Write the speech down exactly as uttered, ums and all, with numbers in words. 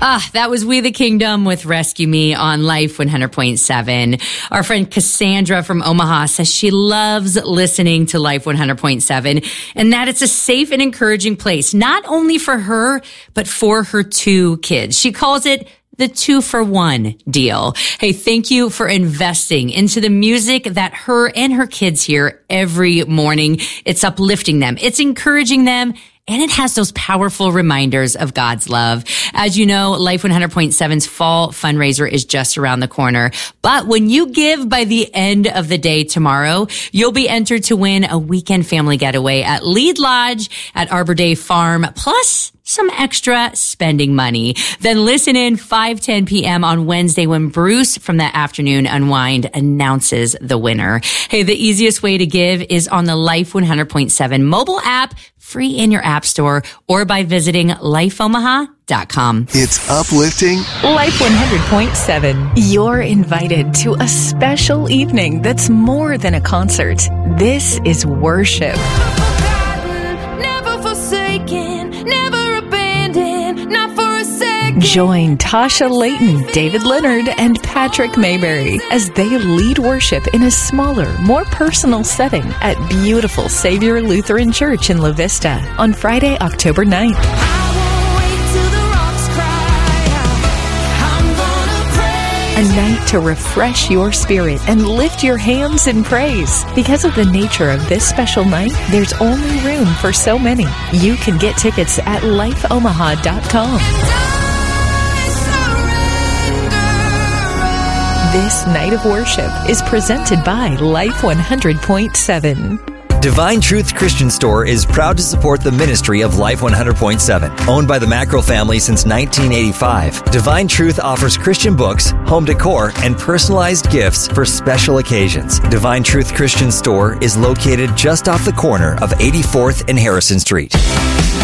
Ah, that was We the Kingdom with Rescue Me on Life one hundred point seven. Our friend Cassandra from Omaha says she loves listening to Life one hundred point seven and that it's a safe and encouraging place, not only for her, but for her two kids. She calls it the two for one deal. Hey, thank you for investing into the music that her and her kids hear every morning. It's uplifting them. It's encouraging them. And it has those powerful reminders of God's love. As you know, Life one hundred point seven's fall fundraiser is just around the corner. But when you give by the end of the day tomorrow, you'll be entered to win a weekend family getaway at Lead Lodge at Arbor Day Farm, plus some extra spending money. Then listen in five ten p.m. on Wednesday when Bruce from the Afternoon Unwind announces the winner. Hey, the easiest way to give is on the Life one hundred point seven mobile app, free in your app store, or by visiting life omaha dot com. It's uplifting. Life one hundred point seven. You're invited to a special evening that's more than a concert. This is worship. Never forsaken, never abandoned, not for a second. Join Tasha Layton, David Leonard, and Patrick Mayberry as they lead worship in a smaller, more personal setting at beautiful Savior Lutheran Church in La Vista on Friday, October ninth. A night to refresh your spirit and lift your hands in praise. Because of the nature of this special night, there's only room for so many. You can get tickets at life omaha dot com. This night of worship is presented by Life one hundred point seven. Divine Truth Christian Store is proud to support the ministry of Life one hundred point seven. Owned by the Mackerel family since nineteen eighty-five, Divine Truth offers Christian books, home decor, and personalized gifts for special occasions. Divine Truth Christian Store is located just off the corner of eighty-fourth and Harrison Street.